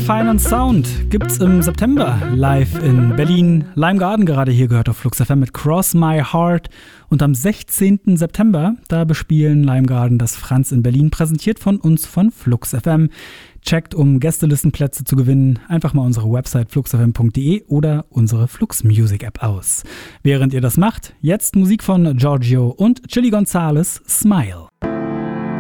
Fine & Sound gibt's im September live in Berlin. Lime Garden gerade hier gehört auf Flux FM mit Cross My Heart. Und am 16. September, da bespielen Lime Garden das Franz in Berlin, präsentiert von uns von Flux FM. Checkt, um Gästelistenplätze zu gewinnen, einfach mal unsere Website fluxfm.de oder unsere Flux Music App aus. Während ihr das macht, jetzt Musik von Giorgio und Chili Gonzales, Smile.